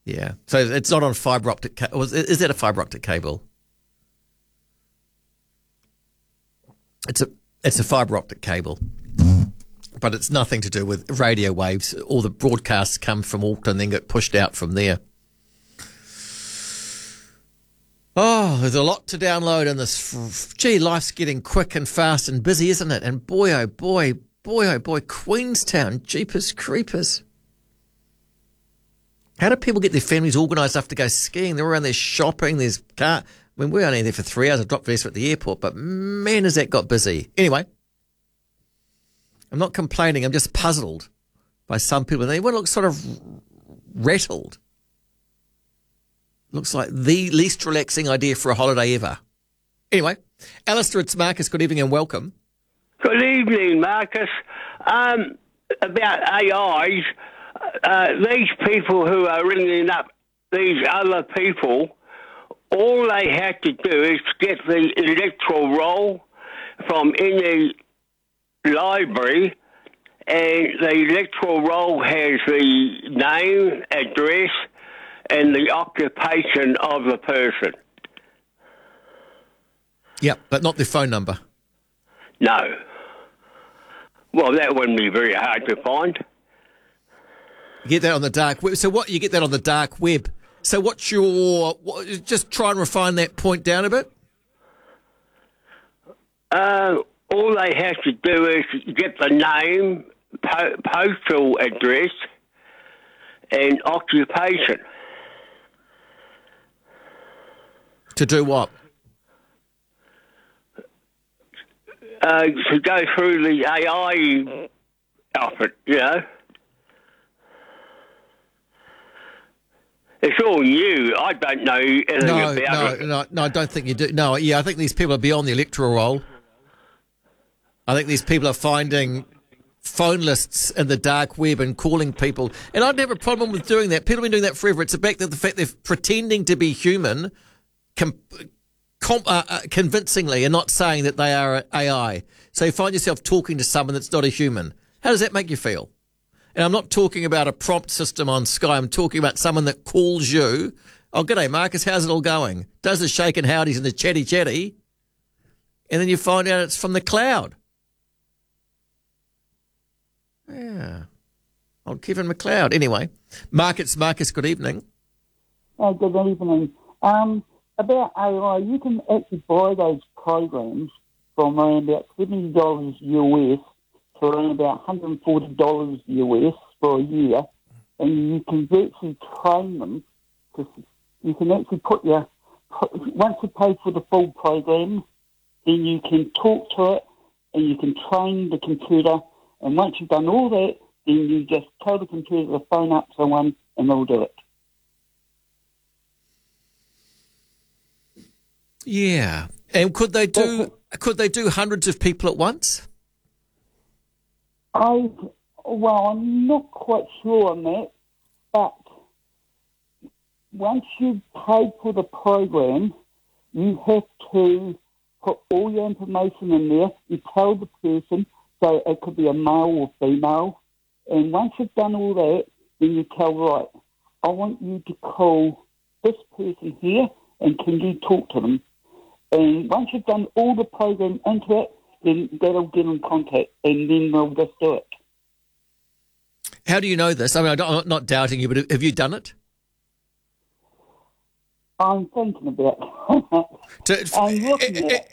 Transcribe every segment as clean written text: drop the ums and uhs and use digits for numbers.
Yeah. So it's not on fibre optic. Is that a fibre optic cable? It's a fibre optic cable, but it's nothing to do with radio waves. All the broadcasts come from Auckland, then get pushed out from there. Oh, there's a lot to download in this. Gee, life's getting quick and fast and busy, isn't it? And boy, oh boy, Queenstown, jeepers creepers. How do people get their families organised enough to go skiing? They're around there shopping. There's car. I mean, we're only there for 3 hours. I dropped Vanessa at the airport, but man, has that got busy. Anyway, I'm not complaining. I'm just puzzled by some people. They look sort of rattled. Looks like the least relaxing idea for a holiday ever. Anyway, Alistair, it's Marcus. Good evening and welcome. Good evening, Marcus. About AIs, these people who are ringing up these other people, all they have to do is get the electoral roll from any library, and the electoral roll has the name, address, and the occupation of the person. Yep, but not their phone number. No. Well, that wouldn't be very hard to find. You get that on the dark web. So what? You get that on the dark web. So what's your... just try and refine that point down a bit. All they have to do is get the name, postal address, and occupation. To do what? To go through the AI outfit, you know. It's all new. I don't know anything about it. No, I don't think you do. No, yeah, I think these people are beyond the electoral roll. I think these people are finding phone lists in the dark web and calling people. And I'd have a problem with doing that. People have been doing that forever. It's about the fact they're pretending to be human convincingly and not saying that they are AI. So you find yourself talking to someone that's not a human. How does that make you feel? And I'm not talking about a prompt system on Sky. I'm talking about someone that calls you. Oh, g'day, Marcus. How's it all going? Does the shake and howdies and the chatty. And then you find out it's from the cloud. Yeah. Old Kevin McLeod. Anyway, Marcus, good evening. Good evening. About AI, you can actually buy those programs from around about $70 US to around about $140 US for a year, and you can virtually train them. You can actually once you pay for the full program, then you can talk to it and you can train the computer, and once you've done all that, then you just tell the computer to phone up someone and they'll do it. Yeah. And could they do hundreds of people at once? I'm not quite sure on that, but once you pay for the program, you have to put all your information in there. You tell the person, so it could be a male or female, and once you've done all that, then you tell, right, I want you to call this person here, and can you talk to them? And once you've done all the program into it, then that'll get in contact, and then they'll just do it. How do you know this? I mean, I'm not doubting you, but have you done it? I'm thinking about it. I'm looking at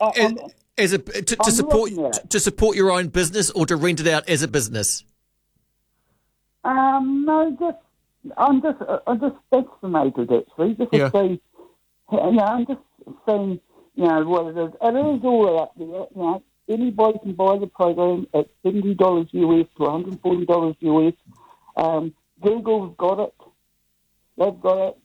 it. To support your own business or to rent it out as a business? No, I'm just fascinated actually. Just to see, I'm just seeing, what it is. It is all out there. Anybody can buy the program at $70 US to $140 US. Google's got it. They've got it.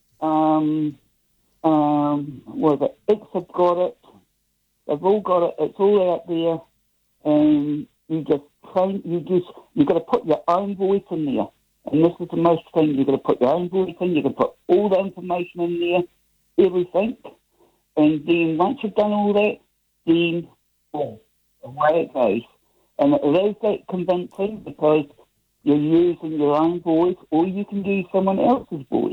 X have got it. They've all got it. It's all out there, and you got to put your own voice in there. And this is the most thing. You've got to put your own voice in. You've got to put all the information in there, everything. And then once you've done all that, then away it goes. And it is that convincing because you're using your own voice, or you can use someone else's voice.